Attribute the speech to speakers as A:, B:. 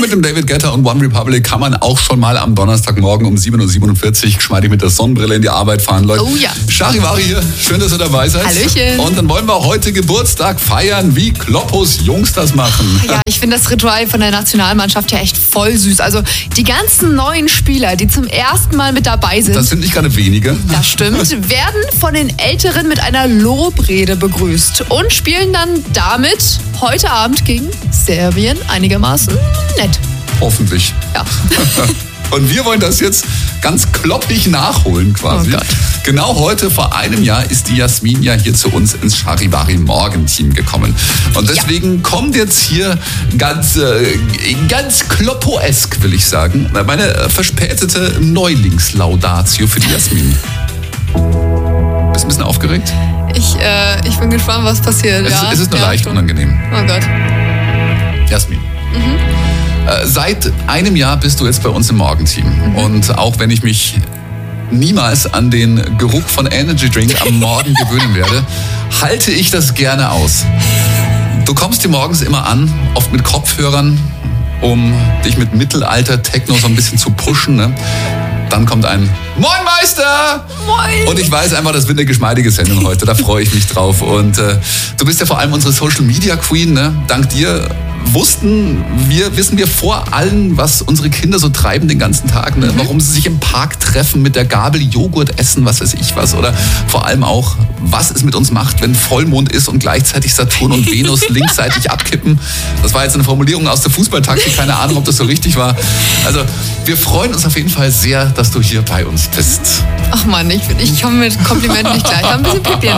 A: mit dem David Guetta und One Republic kann man auch schon mal am Donnerstagmorgen um 7.47 Uhr geschmeidig mit der Sonnenbrille in die Arbeit fahren, Leute.
B: Oh ja.
A: Charivari hier, schön, dass ihr dabei seid.
B: Hallöchen.
A: Und dann wollen wir heute Geburtstag feiern, wie Kloppos Jungs das machen.
B: Ja, ich finde das Ritual von der Nationalmannschaft ja echt voll süß. Also die ganzen neuen Spieler, die zum ersten Mal mit dabei sind.
A: Das sind nicht gerade wenige.
B: Das stimmt, werden von den Älteren mit einer Lobrede begrüßt und spielen dann damit heute Abend gegen Serbien einigermaßen nett.
A: Hoffentlich.
B: Ja.
A: Und wir wollen das jetzt ganz kloppig nachholen quasi.
B: Oh Gott.
A: Genau heute vor einem Jahr ist die Jasmin ja hier zu uns ins Charivari Morgenteam gekommen. Und deswegen kommt jetzt hier ganz kloppoesk, will ich sagen, meine verspätete Neulingslaudatio für die Jasmin. Bist du ein bisschen aufgeregt?
B: Ich bin gespannt, was passiert.
A: Es ist nur leicht unangenehm.
B: Oh Gott.
A: Jasmin. Seit einem Jahr bist du jetzt bei uns im Morgenteam. Und auch wenn ich mich niemals an den Geruch von Energy Drink am Morgen gewöhnen werde, halte ich das gerne aus. Du kommst hier morgens immer an, oft mit Kopfhörern, um dich mit Mittelalter-Techno so ein bisschen zu pushen. Ne? Dann kommt ein Moin Meister!
B: Moin!
A: Und ich weiß einfach, das wird eine geschmeidige Sendung heute, da freue ich mich drauf. Und du bist ja vor allem unsere Social Media Queen, ne? Dank dir wissen wir vor allem, was unsere Kinder so treiben den ganzen Tag, ne? Warum sie sich im Park treffen, mit der Gabel Joghurt essen, was weiß ich was. Oder vor allem auch, was es mit uns macht, wenn Vollmond ist und gleichzeitig Saturn und Venus linksseitig abkippen. Das war jetzt eine Formulierung aus der Fußballtaktik, keine Ahnung, ob das so richtig war. Also wir freuen uns auf jeden Fall sehr, dass du hier bei uns bist.
B: Ach Mann, ich komme mit Komplimenten nicht gleich. Ich habe ein bisschen Pipi